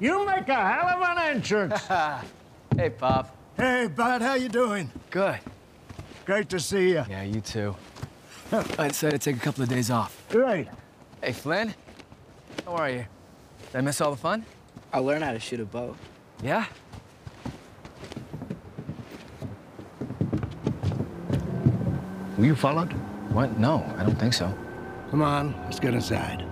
You make a hell of an entrance. Hey, Pop. Hey, Bud, how you doing? Good. Great to see you. Yeah, you too. I decided to take a couple of days off. Great. Hey, Flynn. How are you? Did I miss all the fun? I'll learn how to shoot a bow. Yeah? Were you followed? What? No, I don't think so. Come on, let's get inside.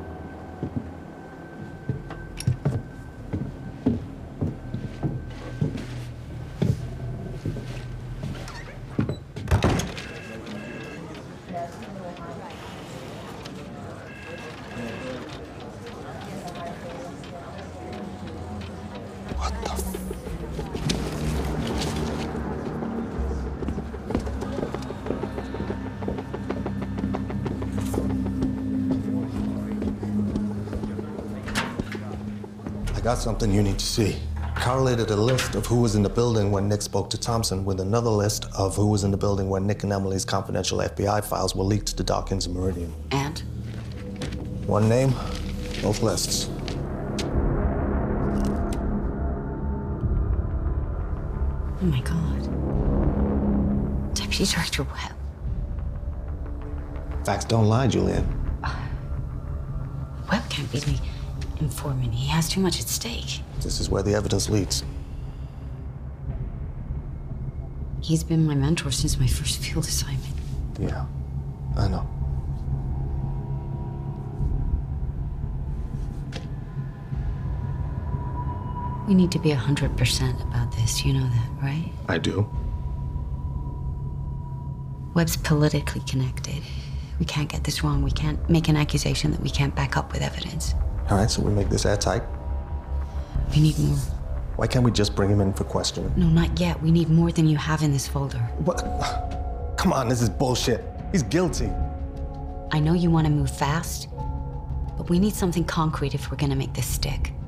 I got something you need to see. Correlated a list of who was in the building when Nick spoke to Thompson with another list of who was in the building when Nick and Emily's confidential FBI files were leaked to Dawkins and Meridian. And? One name, both lists. Oh my God. Deputy Director Webb. Facts don't lie, Julian. Webb can't be the informant. He has too much at stake. This is where the evidence leads. He's been my mentor since my first field assignment. Yeah, I know. We need to be 100% about this. You know that, right? I do. Webb's politically connected. We can't get this wrong. We can't make an accusation that we can't back up with evidence. All right, so we make this airtight. We need more. Why can't we just bring him in for questioning? No, not yet. We need more than you have in this folder. What? Come on, this is bullshit. He's guilty. I know you want to move fast, but we need something concrete if we're gonna make this stick.